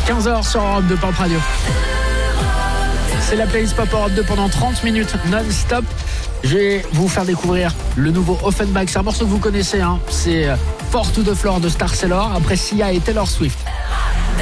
15h sur Europe 2 Pop Radio. C'est la playlist Pop Europe 2 pendant 30 minutes non-stop. Je vais vous faire découvrir le nouveau Offenbach. C'est un morceau que vous connaissez, hein. C'est Four to the Floor de Star Sailor, après Sia et Taylor Swift.